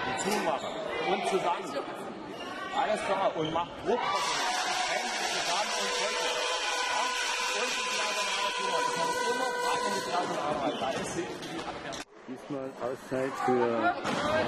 und zumachen und zusammen. Alles klar. Und macht Druck. Hände zusammen und Köpfe. Ja? Und die Personaltour. Das heißt immer Frage mit Personalarbeit. Da ist sie die Abwehr. Diesmal Auszeit für